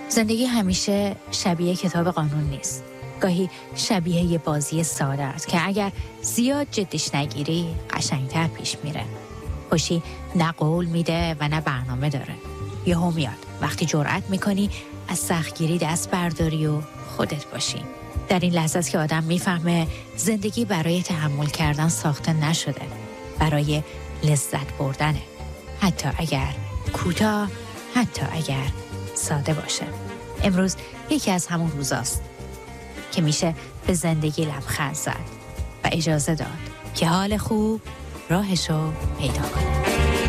زندگی همیشه شبیه کتاب قانون نیست. گاهی شبیه یه بازی ساده است که اگر زیاد جدیش نگیری قشنگتر پیش میره. خوشی نه قول میده و نه برنامه داره. یهو میاد وقتی جرأت میکنی از سختگیری دست برداری و خودت باشی. در این لحظه است که آدم میفهمه زندگی برای تحمل کردن ساخته نشده، برای لذت بردنه، حتی اگر کوتاه، حتی اگر ساده باشه. امروز یکی از همون روزاست که میشه به زندگی لبخند زد و اجازه داد که حال خوب راهشو پیدا کنه.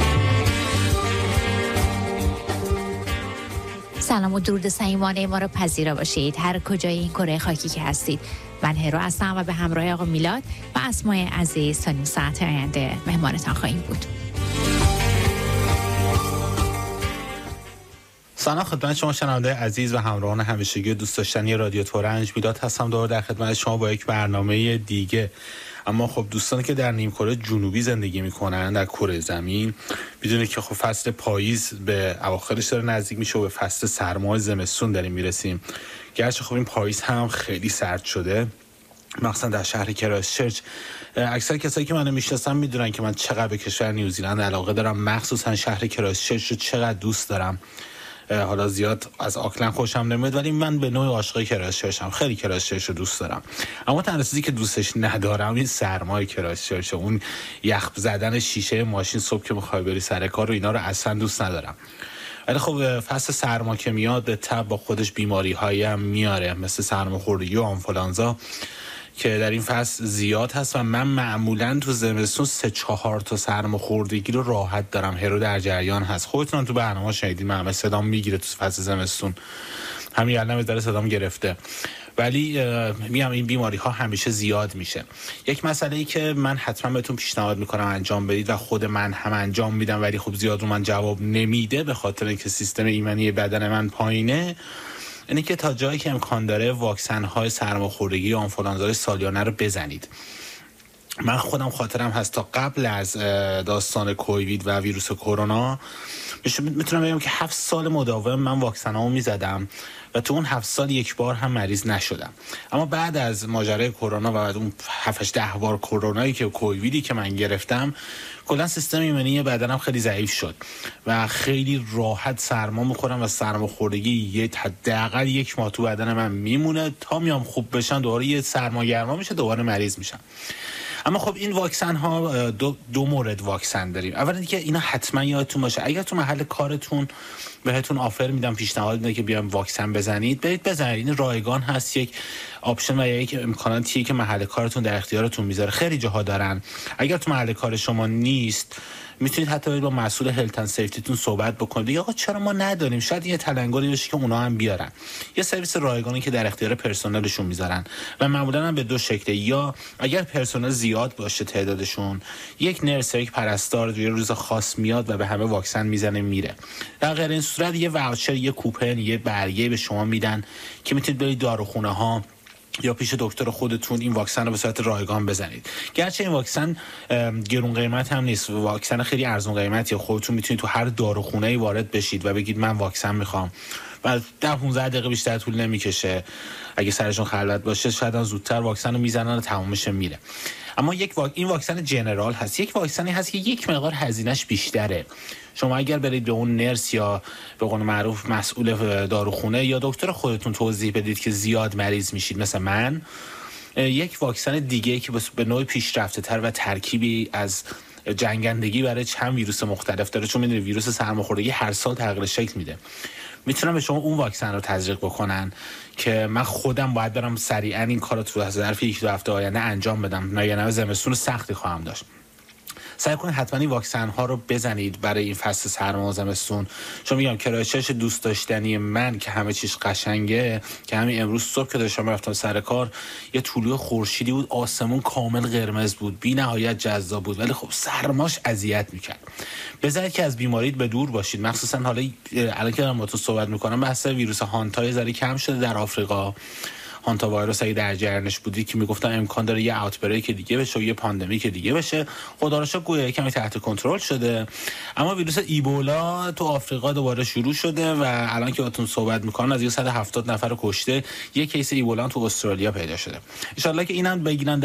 سلام و درود صمیمانه ما رو پذیرا باشید هر کجای این کره خاکی که هستید. من هرو هستم و به همراه آقا میلاد و اسماء عزیز تا نیم ساعت آینده مهمانتان خواهیم بود. سلام خدمت شما شنونده عزیز و همراهان همیشگی دوست داشتنی رادیو تورنج. میلاد هستم دوباره در خدمت شما با یک برنامه دیگه. اما خب دوستانی که در نیمکره جنوبی زندگی میکنن در کره زمین میدونید که خب فصل پاییز به اواخرش داره نزدیک میشه و به فصل سرمای زمستون داریم میرسیم. گرچه خب این پاییز هم خیلی سرد شده، مخصوصا در شهر کرایستچرچ. اکثر کسایی که منو میشناسن میدونن که من چقدر به کشور نیوزیلند علاقه دارم، مخصوصا شهر کرایستچرچ رو چقدر دوست دارم. حالا زیاد از آکلند خوشم نمیاد ولی من به نوع عاشق کرایستچرچم، خیلی کرایستچرچ رو دوست دارم. اما تنها چیزی که دوستش ندارم این سرمای کرایستچرچ، اون یخ زدن شیشه ماشین صبح که میخوای بری سر کار و اینا رو اصلا دوست ندارم. ولی خب فصل سرما که میاد به تبع با خودش بیماری هایی هم میاره، مثل سرماخوردگی و آنفولانزا که در این فصل زیاد هست و من معمولا تو زمستون 3-4 تا سرماخوردگی رو راحت دارم. هرو در جریان هست، خودتون تو برنامه شنیدین من همه صدام میگیره تو فصل زمستون، همین الان از در صدام گرفته. ولی میگم این بیماری ها همیشه زیاد میشه. یک مسئله ای که من حتما بهتون پیشنهاد میکنم انجام بدید و خود من هم انجام میدم ولی خب زیاد رو من جواب نمیده به خاطر اینکه سیستم ایمنی بدن من پایینه، اینه که تا جایی که امکان داره واکسن های سرماخوردگی و آنفولانزا سالیانه رو بزنید. من خودم خاطرم هست تا قبل از داستان کووید و ویروس کرونا میتونم بگم که 7 سال مداوم من واکسن هامو میزدم و تو اون 7 سال یک بار هم مریض نشدم. اما بعد از ماجرای کرونا و بعد اون 7-8 بار کرونایی که کوویدی که من گرفتم، کلا سیستم ایمنی بدنم خیلی ضعیف شد و خیلی راحت سرما میخورم و سرماخوردگی حداقل 1 ماه تو بدن من میمونه تا میام خوب بشن، دوباره یه سرما گرما میشه، دوباره مریض میشم. اما خب این واکسن ها دو مورد واکسن داریم. اول اینکه اینا حتما یادتون باشه اگر تو محل کارتون بهتون آفر میدم، پیشنهاد میدم که بیایم واکسن بزنید، برید بزنید. این رایگان هست، یک آپشن و یک امکاناتیه که محل کارتون در اختیارتون میذاره. خیلی جاها دارن. اگر تو محل کار شما نیست میتونید حتی با مسئول هلت اند سیفتیتون صحبت بکنید. آقا چرا ما نداریم؟ شاید یه تلنگری باشه که اونا هم بیارن. یه سرویس رایگانی که در اختیار پرسنلشون میذارن و معمولا هم به 2 شکله، یا اگر پرسنل زیاد باشه تعدادشون، یک نرس یا یک پرستار یه روز خاص میاد و به همه واکسن میزنه میره. در غیر این صورت یه واوچر، یه کوپن، یه برگه به شما میدن که میتونید برید داروخونه ها یا پیش دکتر خودتون این واکسن رو به صورت رایگان بزنید. گرچه این واکسن گرون قیمت هم نیست، واکسن خیلی ارزون قیمتیه. خودتون میتونید تو هر داروخونه‌ای وارد بشید و بگید من واکسن میخوام و 10-15 دقیقه بیشتر طول نمیکشه. اگه سرشون خلوت باشه شاید هم زودتر واکسن رو میزنن و تمومش میره. اما این واکسن جنرال هست. یک واکسنی هست که یک مقدار هزینه‌اش بیشتره. شما اگر برید به اون نرس یا به قول معروف مسئول داروخونه یا دکتر خودتون توضیح بدید که زیاد مریض میشید مثل من، یک واکسن دیگه که به نوع پیشرفته تر و ترکیبی از جنگندگی برای چند ویروس مختلف داره، چون میدونید ویروس سرماخوردگی هر سال تغییر شکل میده، میتونم به شما اون واکسن رو تزریق بکنن که من خودم باید برم سریعا این کارو تو ظرف 1-2 هفته آینده انجام بدم، نه زمستون سختی خواهم داشت. سعی کنید حتما این واکسن ها رو بزنید برای این فصل سرما و زمستون. چون میگم کرایستچرچ دوست داشتنی من که همه چیز قشنگه، که همین امروز صبح که داشتم رفتم سر کار یه طلوع خورشیدی بود، آسمون کامل قرمز بود، بی نهایت جذاب بود، ولی خب سرماش اذیت میکرد. بذارید که از بیماریت به دور باشید. مخصوصا حالا الان که دارم با تو صحبت میکنم بحث ویروس هانتا یه ذره کم شده در آفریقا. هانتا وایروس اگه در جریانش بودی که میگفتن امکان داره یه اوتبریک دیگه بشه و یه پاندمیک دیگه بشه. خدا رو شکر گویا کمی تحت کنترل شده. اما ویروس ایبولا تو آفریقا دوباره شروع شده و الان که باهاتون صحبت میکنم از 170 نفر کشته، یک کیس ایبولا تو استرالیا پیدا شده. ان شاء الله که اینم بگیرن